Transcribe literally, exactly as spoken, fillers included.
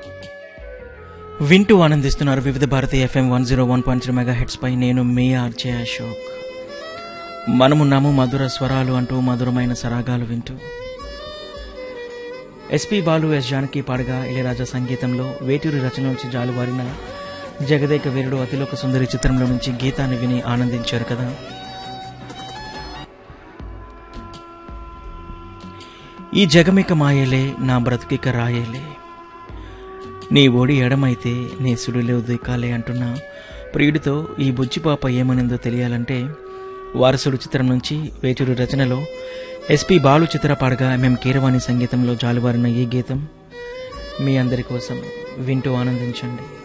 వింటూ ఆనందిస్తున్నారు వివిధ Bharati FM one zero one point three mega heads పై. నేను మీ ఆర్జే అశోక్. మనమున్నాము మధుర స్వరాలు అంటూ మధురమైన సరాగాలు వింటూ. ఎస్పి బాలు, ఎస్ జానకి పాడగా ఇళయరాజా సంగీతంలో వేటూరి రచన నుంచి జాలువారిన జగదేక వీరుడు అతిలోక సుందరి చిత్రంలో నుంచి గీతాన్ని విని ఆనందించారు కదా. ఈ జగమిక మాయేలే, నా బ్రతుకిక రాయేలే, నీ ఓడి ఎడమైతే నీ సుడిలో దిక్కాలే అంటున్న ప్రియుడితో ఈ బుజ్జిపాప ఏమనిందో తెలియాలంటే వారసుడు చిత్రం నుంచి వేటూరి రచనలో ఎస్పి బాలు చిత్రపాడగా ఎంఎం కీరవాణి సంగీతంలో జాలువారిన ఈ గీతం మీ అందరి కోసం. వింటూ ఆనందించండి.